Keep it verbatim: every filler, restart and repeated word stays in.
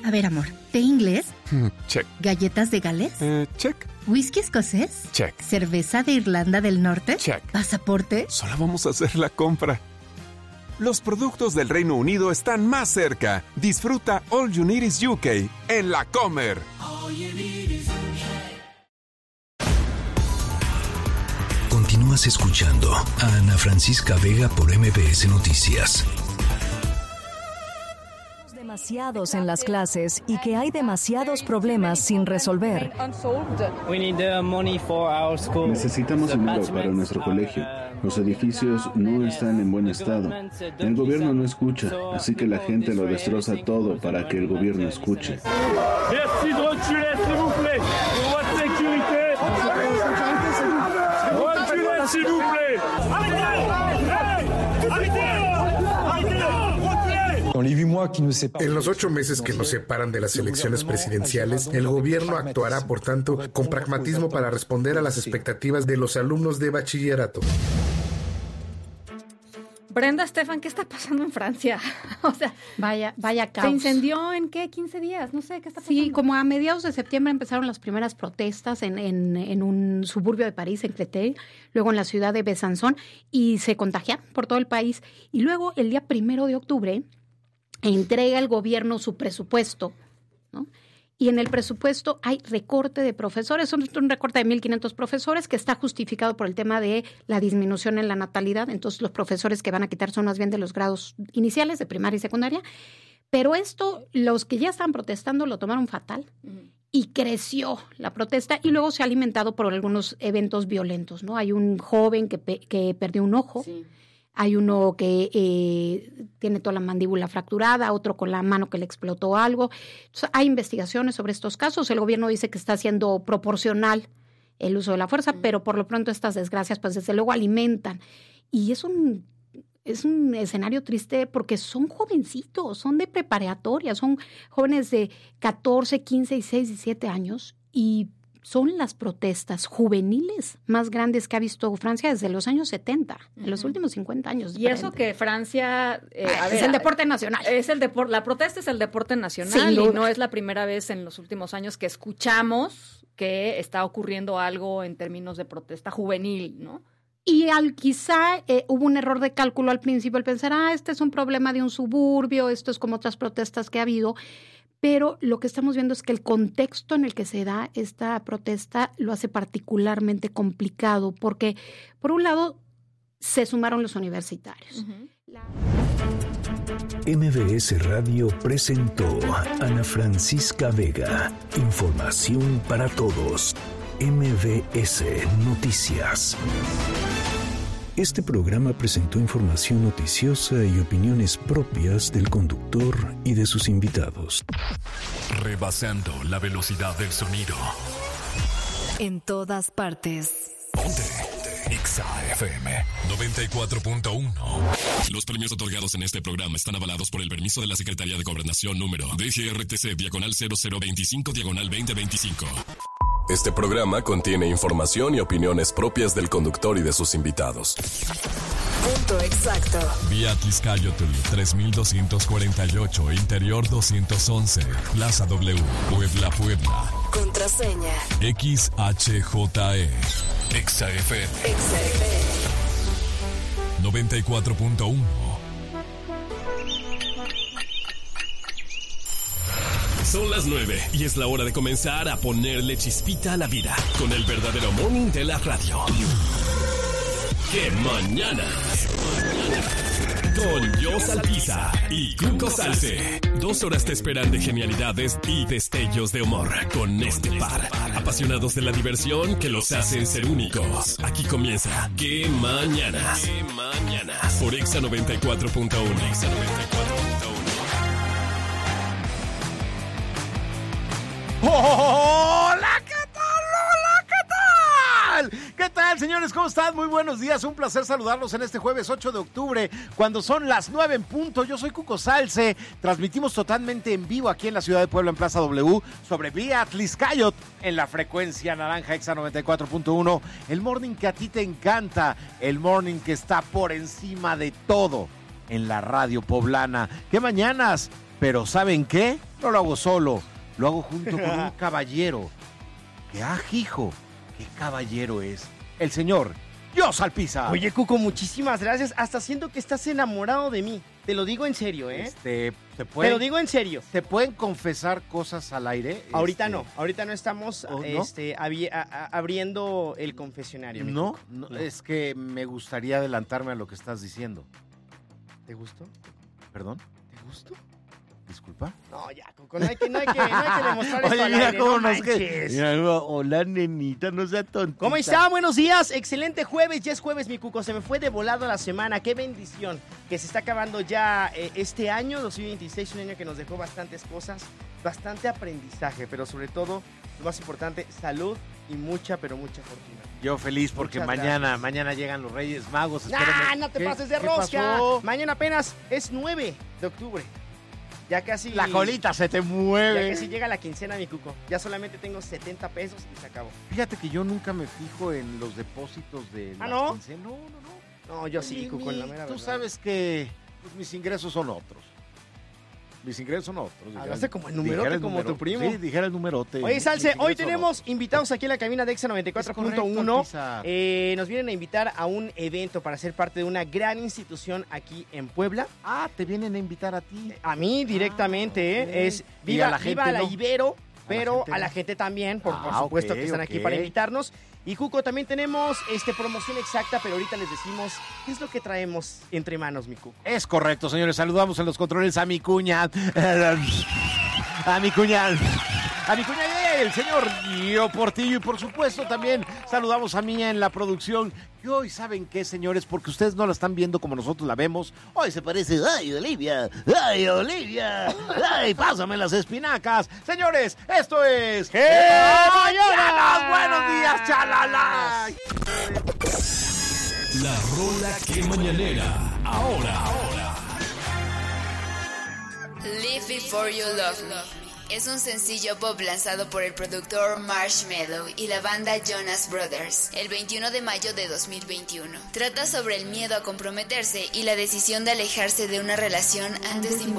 A ver, amor, ¿té inglés? Check. ¿Galletas de Gales? Eh, check. ¿Whisky escocés? Check. ¿Cerveza de Irlanda del Norte? Check. ¿Pasaporte? Solo vamos a hacer la compra. Los productos del Reino Unido están más cerca. Disfruta All You Need Is U K en La Comer. All you need is U K. Continúas escuchando a Ana Francisca Vega por M B S Noticias. Demasiados en las clases y que hay demasiados problemas sin resolver. Necesitamos dinero para nuestro colegio. Los edificios no están en buen estado. El gobierno no escucha, así que la gente lo destroza todo para que el gobierno escuche. En los ocho meses que nos separan de las elecciones presidenciales, el gobierno actuará, por tanto, con pragmatismo para responder a las expectativas de los alumnos de bachillerato. Brenda, Estefan, ¿qué está pasando en Francia? O sea, vaya, vaya caos. ¿Se incendió en qué? ¿quince días? No sé, ¿qué está pasando? Sí, como a mediados de septiembre empezaron las primeras protestas en, en, en un suburbio de París, en Créteil, luego en la ciudad de Besançon, y se contagiaron por todo el país. Y luego, el día primero de octubre, entrega el gobierno su presupuesto, ¿no? Y en el presupuesto hay recorte de profesores, son un recorte de mil quinientos profesores que está justificado por el tema de la disminución en la natalidad. Entonces los profesores que van a quitar son más bien de los grados iniciales, de primaria y secundaria. Pero esto, los que ya estaban protestando lo tomaron fatal uh-huh. y creció la protesta y luego se ha alimentado por algunos eventos violentos, ¿no? Hay un joven que, pe- que perdió un ojo. Sí. Hay uno que eh, tiene toda la mandíbula fracturada, otro con la mano que le explotó algo. Entonces, hay investigaciones sobre estos casos. El gobierno dice que está haciendo proporcional el uso de la fuerza, mm. pero por lo pronto estas desgracias, pues desde luego alimentan. Y es un, es un escenario triste porque son jovencitos, son de preparatoria, son jóvenes de catorce, quince, dieciséis, diecisiete años y son las protestas juveniles más grandes que ha visto Francia desde los años setenta, uh-huh. en los últimos cincuenta años. Y eso que Francia... Eh, ah, a ver, es el deporte nacional. Es el depor- la protesta es el deporte nacional y no es la primera vez en los últimos años que escuchamos que está ocurriendo algo en términos de protesta juvenil, ¿no? Y al, quizá eh, hubo un error de cálculo al principio, al pensar, ah, este es un problema de un suburbio, esto es como otras protestas que ha habido. Pero lo que estamos viendo es que el contexto en el que se da esta protesta lo hace particularmente complicado porque, por un lado, se sumaron los universitarios. Uh-huh. La... M B S Radio presentó Ana Francisca Vega. Información para todos. M B S Noticias. Este programa presentó información noticiosa y opiniones propias del conductor y de sus invitados. Rebasando la velocidad del sonido. En todas partes. Ponte. Exa F M noventa y cuatro punto uno. Los premios otorgados en este programa están avalados por el permiso de la Secretaría de Gobernación número D G R T C diagonal cero cero veinticinco diagonal veinte veinticinco. Este programa contiene información y opiniones propias del conductor y de sus invitados. Punto exacto. Vía Tizcayotl tres mil doscientos cuarenta y ocho, Interior doscientos once, Plaza W, Puebla, Puebla. Contraseña. X H J E. Exa F M. Exa F M. noventa y cuatro punto uno. Son las nueve y es la hora de comenzar a ponerle chispita a la vida con el verdadero morning de la radio. ¡Qué mañana! Con Jos Alpiza y Cuco Salce. Dos horas te esperan de genialidades y destellos de humor con este par. Apasionados de la diversión que los hacen ser únicos. Aquí comienza ¡Qué mañanas! ¡Qué mañanas! Por Exa noventa y cuatro punto uno. Exa noventa y cuatro punto uno. ¡Hola! ¿Qué tal? ¡Hola! ¿Qué tal? ¿Qué tal, señores? ¿Cómo están? Muy buenos días. Un placer saludarlos en este jueves ocho de octubre, cuando son las nueve en punto. Yo soy Cuco Salce. Transmitimos totalmente en vivo aquí en la ciudad de Puebla, en Plaza W, sobre Vía Tliscayot, en la frecuencia naranja Exa noventa y cuatro punto uno. El morning que a ti te encanta. El morning que está por encima de todo en la radio poblana. ¡Qué mañanas! Pero ¿saben qué? no lo hago solo, lo hago junto con un caballero. Que ajijo, qué caballero es. El señor Jos Alpiza. Oye, Cuco, muchísimas gracias. Hasta siento que estás enamorado de mí. Te lo digo en serio, ¿eh? Este, ¿se puede, Te lo digo en serio. ¿Se pueden confesar cosas al aire? Ahorita Este, no, ahorita no estamos ¿Oh, no? este, abi- a- a- abriendo el confesionario. mi No, Cuco. no, es que me gustaría adelantarme a lo que estás diciendo. ¿Te gustó? ¿Perdón? ¿Te gustó? Disculpa. No, ya, Cuco, no hay que, no hay que, no hay que demostrar esto Oye, al mira aire, cómo no nos que. manches. Mira, hola, nenita, no sea tontita. ¿Cómo está? Buenos días. Excelente jueves. Ya es jueves, mi Cuco. Se me fue de volado la semana. Qué bendición. Que se está acabando ya eh, este año, dos mil veintiséis, un año que nos dejó bastantes cosas, bastante aprendizaje, pero sobre todo, lo más importante, salud y mucha, pero mucha fortuna. Yo feliz porque Muchas mañana, gracias. mañana llegan los Reyes Magos. ¡Ah, Espérame. no te ¿Qué? pases de ¿Qué rosca! pasó? Mañana apenas es nueve de octubre. Ya casi... La colita se te Ya mueve. casi llega la quincena, mi Cuco. Ya solamente tengo setenta pesos y se acabó. Fíjate que yo nunca me fijo en los depósitos de ¿Ah, las no? quincenas. No, no, no. No, yo sí, Mi- Cuco, en la mi- mera Tú verdad. sabes que pues, mis ingresos son otros. Mis ingresos son otros. dijera Hablaste el- como el numerote, dijera como tu primo. Sí, dijera el numerote. Oye, Mis Salce, ingresos hoy son tenemos otros. invitados aquí en la cabina de Exa noventa y cuatro punto Es uno. correcto, Alpiza. Eh, nos vienen a invitar a un evento para ser parte de una gran institución aquí en Puebla. Ah, te vienen a invitar a ti. A mí directamente, Ah, ¿eh? ok. Es Y viva, a la gente viva la no. Ibero, la pero gente a la no. gente también, por, por Ah, supuesto ok, que están aquí ok. para invitarnos. Y Cuco, también tenemos este promoción exacta, pero ahorita les decimos qué es lo que traemos entre manos, mi Cuco. Es correcto, señores. Saludamos en los controles a mi cuña. A mi cuñal. A mi cuña, el señor Guillo Portillo. Y por supuesto también saludamos a Mía en la producción. Y hoy, ¿saben qué, señores? Porque ustedes no la están viendo como nosotros la vemos. Hoy se parece, ¡ay, Olivia! ¡Ay, Olivia! ¡Ay, pásame las espinacas! Señores, esto es... ¡Qué mañanas! ¡Buenos días, chalala! La rola que mañanera. Ahora, ahora. Live Before You Love Me es un sencillo pop lanzado por el productor Marshmello y la banda Jonas Brothers el veintiuno de mayo de dos mil veintiuno. Trata sobre el miedo a comprometerse y la decisión de alejarse de una relación antes de involucrarse